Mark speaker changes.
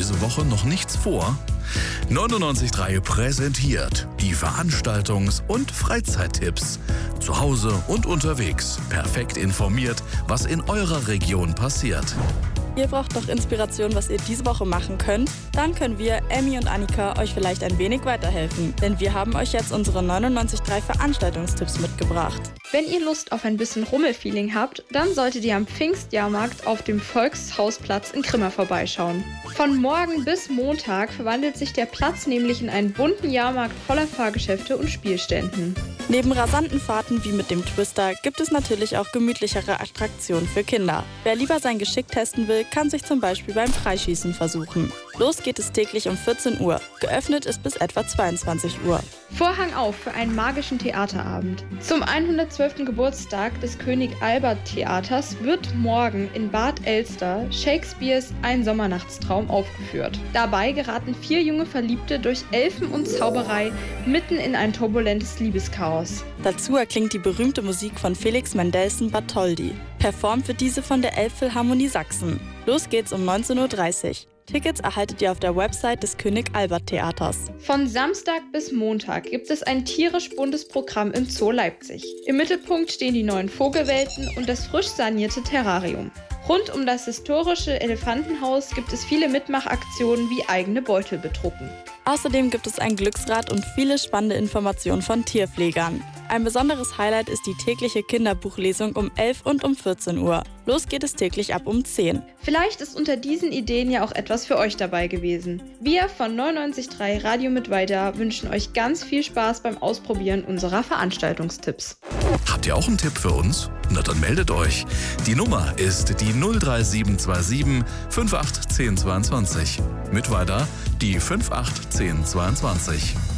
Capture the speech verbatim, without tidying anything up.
Speaker 1: diese Woche noch nichts vor? neunundneunzig Komma drei präsentiert die Veranstaltungs- und Freizeittipps. Zu Hause und unterwegs. Perfekt informiert, was in eurer Region passiert.
Speaker 2: Ihr braucht noch Inspiration, was ihr diese Woche machen könnt? Dann können wir, Emmy und Annika, euch vielleicht ein wenig weiterhelfen. Denn wir haben euch jetzt unsere neunundneunzig Komma drei Veranstaltungstipps mitgebracht.
Speaker 3: Wenn ihr Lust auf ein bisschen Rummelfeeling habt, dann solltet ihr am Pfingstjahrmarkt auf dem Volkshausplatz in Grimma vorbeischauen. Von morgen bis Montag verwandelt sich der Platz nämlich in einen bunten Jahrmarkt voller Fahrgeschäfte und Spielständen.
Speaker 2: Neben rasanten Fahrten wie mit dem Twister gibt es natürlich auch gemütlichere Attraktionen für Kinder. Wer lieber sein Geschick testen will, kann sich zum Beispiel beim Freischießen versuchen. Los geht es täglich um vierzehn Uhr. Geöffnet ist bis etwa zweiundzwanzig Uhr.
Speaker 3: Vorhang auf für einen magischen Theaterabend. Zum hundertzwölften Geburtstag des König Albert Theaters wird morgen in Bad Elster Shakespeares Ein Sommernachtstraum aufgeführt. Dabei geraten vier junge Verliebte durch Elfen und Zauberei mitten in ein turbulentes Liebeschaos.
Speaker 2: Dazu erklingt die berühmte Musik von Felix Mendelssohn Bartholdy. Performt wird diese von der Elbphilharmonie Sachsen. Los geht's um neunzehn Uhr dreißig. Tickets erhaltet ihr auf der Website des König Albert Theaters.
Speaker 3: Von Samstag bis Montag gibt es ein tierisch buntes Programm im Zoo Leipzig. Im Mittelpunkt stehen die neuen Vogelwelten und das frisch sanierte Terrarium. Rund um das historische Elefantenhaus gibt es viele Mitmachaktionen wie eigene Beutel bedrucken.
Speaker 2: Außerdem gibt es ein Glücksrad und viele spannende Informationen von Tierpflegern. Ein besonderes Highlight ist die tägliche Kinderbuchlesung um elf und um vierzehn Uhr. Los geht es täglich ab um zehn.
Speaker 3: Vielleicht ist unter diesen Ideen ja auch etwas für euch dabei gewesen. Wir von neunundneunzig Komma drei Radio mit weiter wünschen euch ganz viel Spaß beim Ausprobieren unserer Veranstaltungstipps.
Speaker 1: Habt ihr auch einen Tipp für uns? Na dann meldet euch. Die Nummer ist die null drei sieben zwei sieben fünf acht eins null zwei zwei. Mit weiter die fünf acht eins null zwei zwei.